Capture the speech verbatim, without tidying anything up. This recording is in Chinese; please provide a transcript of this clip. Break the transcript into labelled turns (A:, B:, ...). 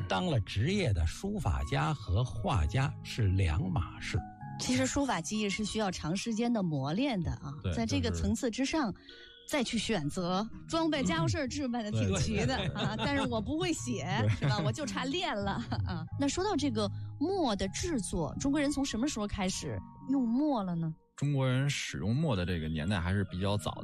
A: 当了职业的书法家和画家是两码事。
B: 其实书法技艺是需要长时间的磨练的啊，在这个层次之上再去选择装备，家伙事儿置办的挺齐的啊，但是我不会写是吧，我就差练了啊。那说到这个墨的制作，中国人从什么时候开始用墨了呢？
C: 中国人使用墨的这个年代还是比较早